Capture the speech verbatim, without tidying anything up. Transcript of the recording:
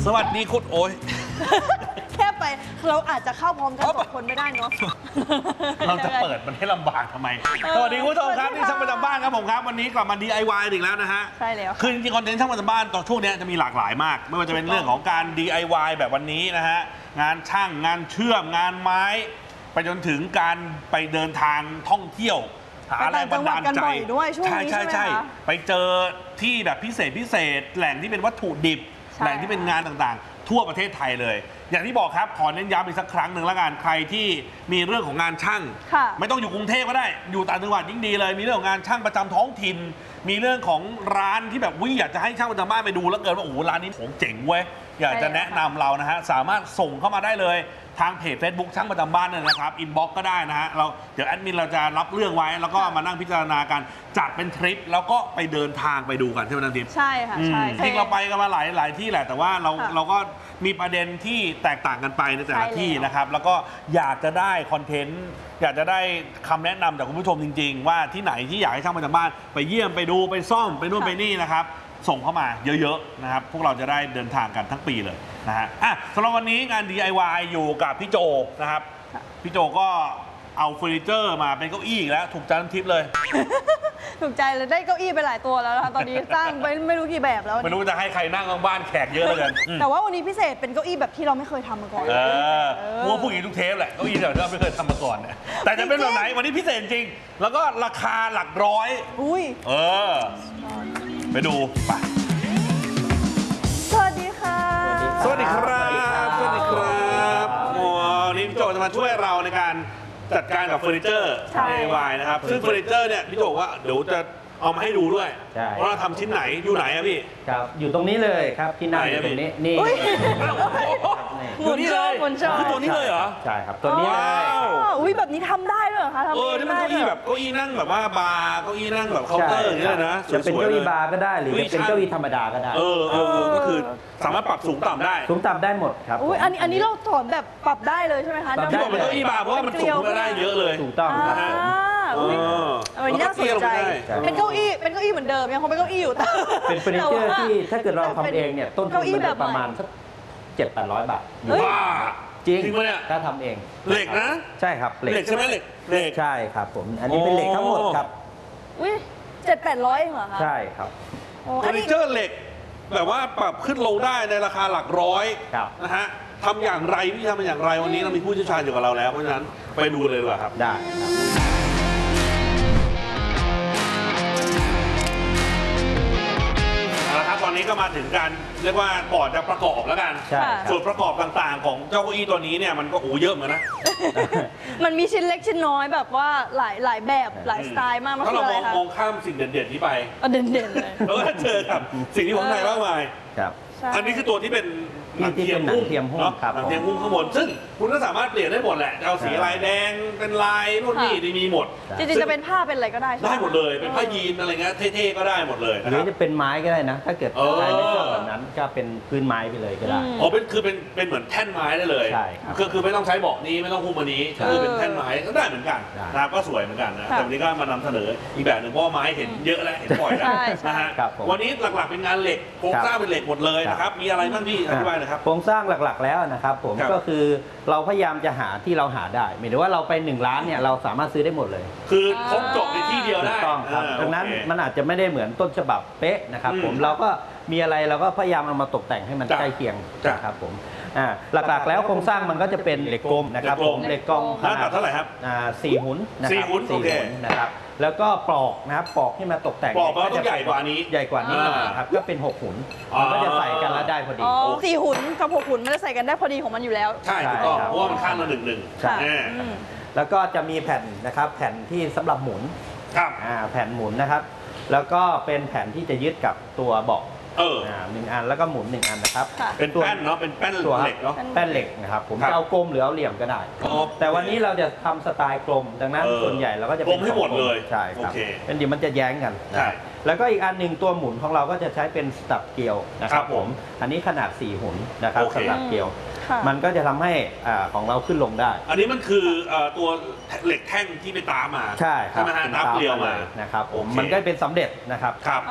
สวัสดีคุณโอ้ยแค่ไปเราอาจจะเข้าพร้อมกันสองคนไม่ได้เนาะเราจะเปิดมันให้ลำบากทำไมสวัสดีคุณผู้ชมครับนี่ช่างประจำบ้านครับผมครับวันนี้กลับมา ดี ไอ วาย อีกแล้วนะฮะใช่แล้วคือจริงๆคอนเทนต์ช่างประจำบ้านตอนช่วงนี้จะมีหลากหลายมากไม่ว่าจะเป็นเรื่องของการ ดี ไอ วาย แบบวันนี้นะฮะงานช่างงานเชื่อมงานไม้ไปจนถึงการไปเดินทางท่องเที่ยวหาแรงบันดาลใจใช่ใช่ใช่ไปเจอที่แบบพิเศษพิเศษแหล่งที่เป็นวัตถุดิบแหล่งที่เป็นงานต่างๆทั่วประเทศไทยเลยอย่างที่บอกครับขอเน้นย้ำอีกสักครั้งหนึ่งละกันใครที่มีเรื่องของงานช่างไม่ต้องอยู่กรุงเทพก็ได้อยู่ต่างจังหวัดยิ่งดีเลยมีเรื่องของงานช่างประจำท้องถิ่นมีเรื่องของร้านที่แบบวิอยากจะให้ช่างประจำบ้านไปดูแล้วเกินว่าโอ้โหร้านนี้ของเจ๋งเว้ยอยากจะแนะนำเรานะฮะสามารถส่งเข้ามาได้เลยทางเพจ Facebook ช่างประจำบ้านเนี่ยนะครับอินบ็อกก็ได้นะฮะเราเดี๋ยวแอดมินเราจะรับเรื่องไว้แล้วก็มานั่งพิจารณากันจัดเป็นทริปแล้วก็ไปเดินทางไปดูกันใช่ไหมนันทิพย์ใช่ค่ะใช่จริงเราไปกันมาหลายหลายที่แหละแต่ว่าเราเราก็มีประเด็นที่แตกต่างกันไปในแต่ละที่นะครับแล้วก็อยากจะได้คอนเทนต์อยากจะได้คำแนะนำจากคุณผู้ชมจริงๆว่าที่ไหนที่อยากให้ช่างประจำบ้านไปเยี่ยมไปดูไปซ่อมไปนู่นไปนี่นะครับส่งเข้ามาเยอะๆนะครับพวกเราจะได้เดินทางกันทั้งปีเลยนะฮะอ่ะสำหรับวันนี้งาน ดี ไอ วาย อยู่กับพี่โจนะครับพี่โจก็เอาเฟอร์นิเจอร์มาเป็นเก้าอี้อีกแล้วถูกใจน้ำทิพย์เลยถูกใจเลยได้เก้าอี้ไปหลายตัวแล้วนะคะตอนนี้สร้างไปไม่รู้กี่แบบแล้วไม่รู้จะให้ใครนั่งบ้านแขกเยอะเลยกันแต่ว่าวันนี้พิเศษเป็นเก้าอี้แบบที่เราไม่เคยทำมาก่อนเออพวกผู้หญิงทุกเทปแหละเก้าอี้แบบที่เราไม่เคยทำมาก่อนเนี่ยแต่จะเป็นแบบไหนวันนี้พิเศษจริงแล้วก็ราคาหลักร้อยอุ้ยเออไปดูไปสวัสดีค่ะสวัสดีครับสวัสดีครับโอ้นี่พี่โจจะมาช่วยเราในการจัดการกับเฟอร์นิเจอร์ ดี ไอ วาย นะครับซึ่งเฟอร์นิเจอร์เนี่ยพี่โจว่าเดี๋ยวจะเอามาให้ดูด้วยเพราะเราทำชิ้นไหนอยู่ไหนอะพี่ครับอยู่ตรงนี้เลยครับที่นั่งอยู่ตรงนี้นี่หมุนชอบหมุนชอบคือตัวนี้เลยเหรอใช่ครับตัวนี้เลยอุ้ยแบบนี้ทำได้ด้วยเหรอคะเออที่มันเก้าอี้แบบเก้าอี้นั่งแบบว่าบาร์เก้าอี้นั่งแบบเคาน์เตอร์อย่างนี้เลยนะจะเป็นเก้าอี้บาร์ก็ได้หรือจะเป็นเก้าอี้ธรรมดาก็ได้เออเออก็คือสามารถปรับสูงต่ำได้สูงต่ำได้หมดครับอุ้ยอันนี้อันนี้เราถอนแบบปรับได้เลยใช่ไหมคะที่บอกเป็นเก้าอี้บาร์เพราะว่ามันสูงได้เยอะเลยถูกต้องนะฮะอันนี้น่าสนใจเป็นเก้าอี้เป็นเก้าอี้เหมือนเดิมยังคงเป็นเก้าอี้อยู่แต่เป็นเฟอร์นิเจอร์ที่ถ้าเกิดเราทำเองเนี่ยต้นทุนมันประมาณสักเจ็ดแปดร้อยบาทว้าจริงเนี่ยถ้าทำเองเหล็กนะใช่ครับเหล็กใช่ไหมเหล็กเหล็กใช่ครับผมอันนี้เป็นเหล็กทั้งหมดครับอุ้ยเจ็ดแปดร้อยเองเหรอคะใช่ครับเฟอร์นิเจอร์เหล็กแบบว่าปรับขึ้นลงได้ในราคาหลักร้อยนะฮะทำอย่างไรพี่ทำอย่างไรวันนี้เรามีผู้เชี่ยวชาญอยู่กับเราแล้วเพราะฉะนั้นไปดูเลยดีกว่าครับได้ครับตอนนี้ก็มาถึงการเรียกว่าก่อนจะประกอบแล้วกันส่วนประกอบต่างๆของเจ้าเก้าอี้ตัวนี้เนี่ยมันก็โอ้เยอะเหมือนนะมันมีชิ้นเล็กชิ้นน้อยแบบว่าหลายหลายแบบหลายสไตล์มากถ้าเรามองมองข้ามสิ่งเด่นๆนี้ไปเด่นๆเลยแล้วก็เจอกับสิ่งที่ผมไทยมากมายอันนี้คือตัวที่เป็นหนังเทียมหุ้มเนาะหนังเทียมหุ้มข้างบนซึ่งคุณก็สามารถเปลี่ยนได้หมดแหละจะเอาสีลายแดงเป็นลายนู่นนี่มีหมดจริงๆจะเป็นผ้าเป็นอะไรก็ได้ได้หมดเลยเป็นผ้ายีนอะไรเงี้ยเท่ๆก็ได้หมดเลยหรือจะเป็นไม้ก็ได้นะถ้าเกิดใครไม่ชอบแบบนั้นก็เป็นพื้นไม้ไปเลยก็ได้อ๋อเป็นคือเป็นเป็นเหมือนแท่นไม้ได้เลยใช่ครับคือคือไม่ต้องใช้เบาะนี้ไม่ต้องหุ้มอันนี้คือเป็นแท่นไม้ก็ได้เหมือนกันนะครับก็สวยเหมือนกันนะแต่วันนี้ก็มานำเสนออีกแบบหนึ่งเพราะไม้เห็นเยอะแล้วเห็นบ่อยแล้วนะฮะวันนี้หลักๆเป็นงานเหล็กโครงสร้างเป็นเหล็กหมดเลยนะครับมีอะไรบ้างพี่อธิบายหน่อยครับโครงสร้างหลักๆแล้วนะครับผมก็คือเราพยายามจะหาที่เราหาได้หมายถึงว่าเราไปหนึ่งร้านเนี่ยเราสามารถซื้อได้หมดเลยคือครบจบในที่เดียวได้ถูกต้องครับดังนั้นมันอาจจะไม่ได้เหมือนต้นฉบับเป๊ะนะครับผมเราก็มีอะไรเราก็พยายามเอามาตกแต่งให้มันใกล้เคียงนะครับผมหลักๆแล้วโครงสร้างมันก็จะเป็นเหล็กกลมนะครับผมเหล็กกลมขนาดเท่าไหร่ครับสี่หุ่นนะครับสี่หุ่นนะครับแล้วก็ปลอกนะครับปลอกที่มาตกแต่งปลอกมันต้องใหญ่กว่านี้ใหญ่กว่านี้ครับก็เป็นหกหุ่นมันก็จะใส่กันแล้วได้พอดีสี่หุ่นกับหกหุ่นมันจะใส่กันได้พอดีของมันอยู่แล้วใช่ถูกต้องเพราะว่ามันข้างละหนึ่งหนึ่งใช่แล้วก็จะมีแผ่นนะครับแผ่นที่สำหรับหมุนครับแผ่นหมุนนะครับแล้วก็เป็นแผ่นที่จะยึดกับตัวเบาะเออหนึ่งอันแล้วก็หมุนหนึ่งอันนะครับเป็นแป้นเนาะเป็นแป้นเหล็กเนาะแป้นเหล็กนะครับผมจะเอากลมหรือเอาเหลี่ยมก็ได้แต่วันนี้เราจะทำสไตล์กลมดังนั้นส่วนใหญ่เราก็จะกลมให้หมดเลยใช่ครับเป็นดีมันจะแย้งกันแล้วก็อีกอันหนึ่งตัวหมุนของเราก็จะใช้เป็นสตับเกลียวนะครับผมอันนี้ขนาดสี่หุ่นนะครับสตับเกลียวมันก็จะทำให้ของเราขึ้นลงได้อันนี้มันคือตัวเหล็กแท่งที่ไปตามมาใช่ครับใช่ไหมฮะนับเกลียวมานะครับผมมันก็เป็นสำเร็จนะครับ